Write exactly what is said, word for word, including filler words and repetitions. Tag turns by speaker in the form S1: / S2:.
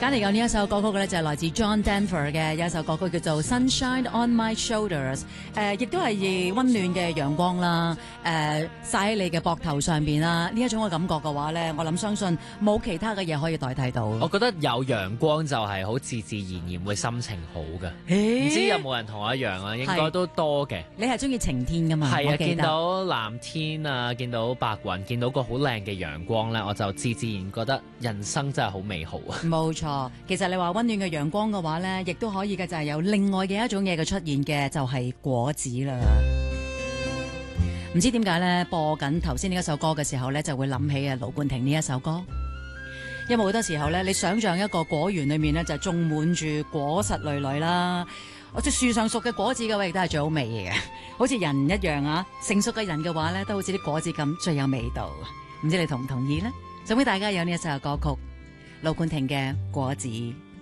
S1: 揀嚟嘅呢一首歌曲咧就係來自 John Denver 嘅有一首歌曲叫做 Sunshine on My Shoulders， 誒、呃、亦都係溫暖嘅陽光啦，誒曬喺你嘅膊頭上邊啦，呢一種嘅感覺嘅話咧，我諗相信冇其他嘅嘢可以代替到。
S2: 我覺得有陽光就係好自自然然會心情好嘅，唔知有冇人同我一樣啊？應該都多嘅。
S1: 你係中意晴天噶嘛？
S2: 係啊，見
S1: 我記得
S2: 到藍天啊，見到白雲，見到個好靚嘅陽光咧，我就自自然覺得人生真係好美好啊！
S1: 冇錯，其實你話溫暖嘅陽光嘅話咧，亦都可以嘅，就係有另外嘅一種嘢嘅出現嘅，就係果子啦。唔知點解咧，播緊頭先呢一首歌嘅時候咧，就會諗起啊盧冠廷呢一首歌。因為好多時候咧，你想象一個果園裏面咧，就種滿住果實累累啦。我即樹上熟嘅果子嘅話，亦都係最好味嘅，好似人一樣啊。成熟嘅人嘅話咧，都好似啲果子咁最有味道。唔知你同唔同意呢？送俾大家有呢一首歌曲，盧冠廷嘅《果子》。